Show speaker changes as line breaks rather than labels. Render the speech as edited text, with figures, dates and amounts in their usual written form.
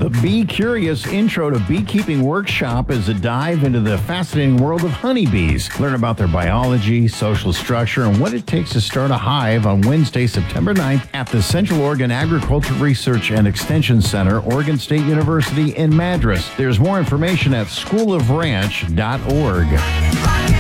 The Bee Curious Intro to Beekeeping Workshop is a dive into the fascinating world of honeybees. Learn about their biology, social structure, and what it takes to start a hive on Wednesday, September 9th at the Central Oregon Agricultural Research and Extension Center, Oregon State University in Madras. There's more information at schoolofranch.org.